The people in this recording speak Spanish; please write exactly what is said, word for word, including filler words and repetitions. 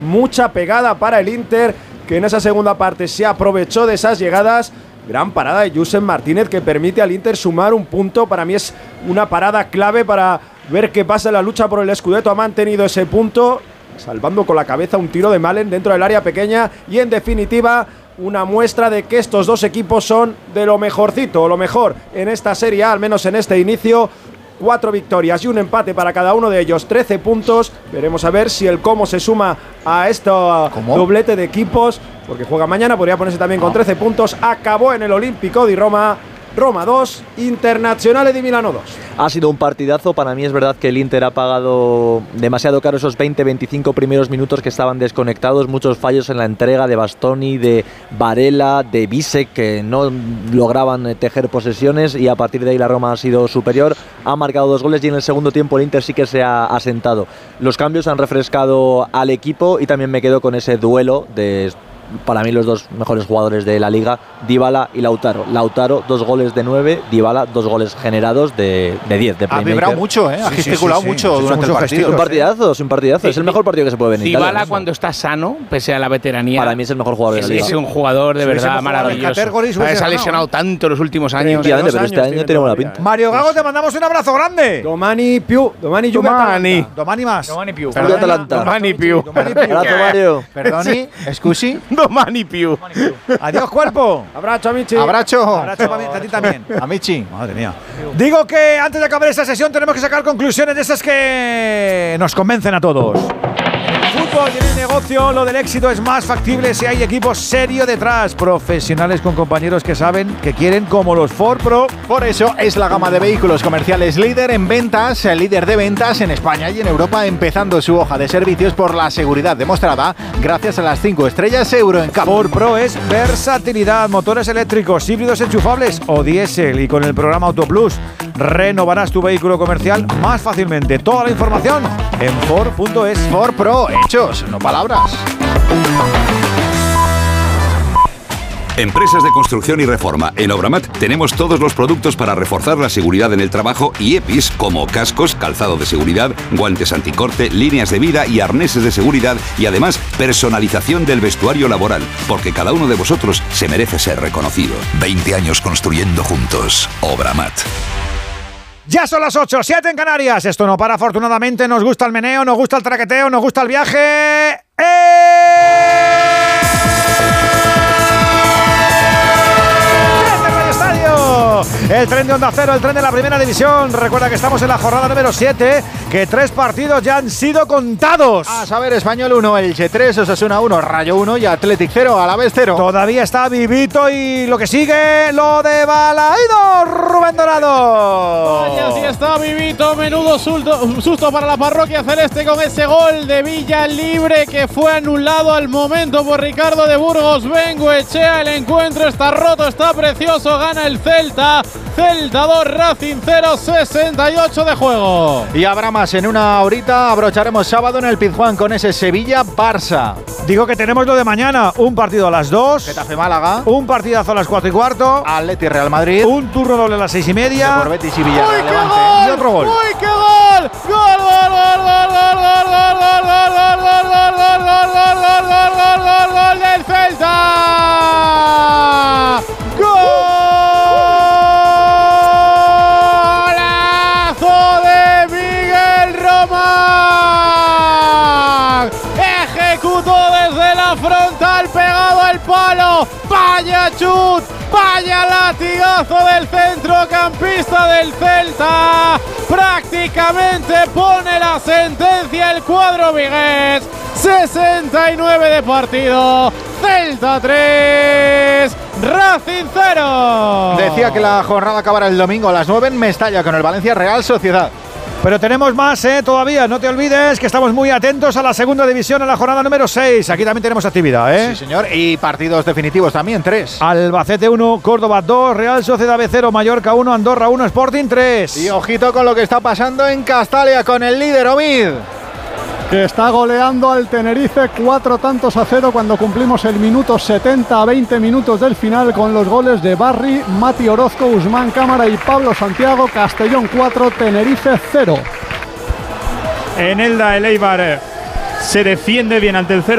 mucha pegada para el Inter, que en esa segunda parte se aprovechó de esas llegadas. Gran parada de Josep Martínez que permite al Inter sumar un punto. Para mí es una parada clave para ver qué pasa en la lucha por el Scudetto. Ha mantenido ese punto, salvando con la cabeza un tiro de Malen dentro del área pequeña. Y en definitiva, una muestra de que estos dos equipos son de lo mejorcito, o lo mejor en esta Serie A, al menos en este inicio. Cuatro victorias y un empate para cada uno de ellos, trece puntos. Veremos a ver si el Como se suma a este doblete de equipos, porque juega mañana, podría ponerse también con trece puntos. Acabó en el Olímpico di Roma. Roma dos, Internazionale di Milano dos. Ha sido un partidazo. Para mí es verdad que el Inter ha pagado demasiado caro esos veinte veinticinco primeros minutos que estaban desconectados. Muchos fallos en la entrega de Bastoni, de Varela, de Bisek, que no lograban tejer posesiones, y a partir de ahí la Roma ha sido superior. Ha marcado dos goles y en el segundo tiempo el Inter sí que se ha asentado. Los cambios han refrescado al equipo y también me quedo con ese duelo de, para mí, los dos mejores jugadores de la liga, Dybala y Lautaro. Lautaro, dos goles de nueve, Dybala, dos goles generados de diez. De ha vibrado mucho, ¿eh? Ha sí, gesticulado sí, sí, sí. mucho sí, durante el partido. Es un partidazo, es un partidazo. Sí, es el mejor partido que se puede ver en Italia. Dybala, cuando está sano, pese a la veteranía, para mí es el mejor jugador de la liga. Es un jugador de verdad maravilloso. Se ha lesionado tanto en los últimos años. Pero este año tiene buena pinta. Mario Gago, te mandamos un abrazo grande. Domani più, Domani Juve Domani. Domani más. Domani più. Domani più. Abrazo, Mario. Perdoni, scusi. Domani più. Adiós, cuerpo. Abrazo, amici. Abrazo. Abrazo a ti también. Amici. Madre mía. Digo que antes de acabar esta sesión tenemos que sacar conclusiones de esas que nos convencen a todos. Fútbol y en el negocio, lo del éxito es más factible si hay equipos serios detrás, profesionales con compañeros que saben, que quieren, como los Ford Pro. Por eso es la gama de vehículos comerciales líder en ventas, líder de ventas en España y en Europa, empezando su hoja de servicios por la seguridad demostrada gracias a las cinco estrellas Euro en Cap. Ford Pro es versatilidad, motores eléctricos, híbridos enchufables o diésel, y con el programa Auto Plus renovarás tu vehículo comercial más fácilmente. Toda la información en Ford punto es. Ford Pro, hechos, no palabras. Empresas de construcción y reforma. En Obramat tenemos todos los productos para reforzar la seguridad en el trabajo y E P Is, como cascos, calzado de seguridad, guantes anticorte, líneas de vida y arneses de seguridad, y además personalización del vestuario laboral, porque cada uno de vosotros se merece ser reconocido. veinte años construyendo juntos. Obramat. Ya son las ocho, siete en Canarias. Esto no para, afortunadamente. Nos gusta el meneo, nos gusta el traqueteo, nos gusta el viaje. ¡Eh! El tren de Onda Cero, el tren de la Primera División. Recuerda que estamos en la jornada número siete, que tres partidos ya han sido contados. A saber, Español uno, Elche tres, Osasuna uno, Rayo uno y Athletic cero, Alavés cero. Todavía está vivito y lo que sigue, lo de Balaído, Rubén Dorado. Vaya, sí está vivito, menudo susto, susto para la parroquia celeste con ese gol de Villa Libre que fue anulado al momento por Ricardo de Burgos. Bengoechea, el encuentro está roto, está precioso, gana el Celta. Celta dos, Racing cero, sesenta y ocho de juego. Y habrá más en una horita. Abrocharemos sábado en el Pizjuán con ese Sevilla-Barça. Digo que tenemos lo de mañana. Un partido a las dos. Getafe-Málaga. Un partidazo a las cuatro y cuarto. Atleti-Real Madrid. Un turno doble a las seis y media. Por Betis y Villarreal. ¡Uy, qué gol! Y otro gol. ¡Uy, qué gol! ¡Gol, gol, gol, gol, gol, gol, gol, gol, gol, gol, gol, gol, gol, gol, gol, gol, gol, gol del Celta! ¡Gol! Ejecutó desde la frontal, pegado al palo. Vaya chut, vaya latigazo del centrocampista del Celta. Prácticamente pone la sentencia el cuadro vigués. sesenta y nueve de partido. Celta tres, Racing cero. Decía que la jornada acabará el domingo a las nueve en Mestalla con el Valencia Real Sociedad. Pero tenemos más, ¿eh? Todavía. No te olvides que estamos muy atentos a la segunda división en la jornada número seis. Aquí también tenemos actividad, ¿eh? Sí, señor. Y partidos definitivos también, tres. Albacete uno, Córdoba dos, Real Sociedad B cero, Mallorca uno, Andorra uno, Sporting tres. Y ojito con lo que está pasando en Castalia con el líder Omid, que está goleando al Tenerife cuatro tantos a cero cuando cumplimos el minuto setenta a veinte minutos del final con los goles de Barry, Mati Orozco, Usman Cámara y Pablo Santiago. Castellón cuatro, Tenerife cero. En Elda, el Eibar se defiende bien ante el cero.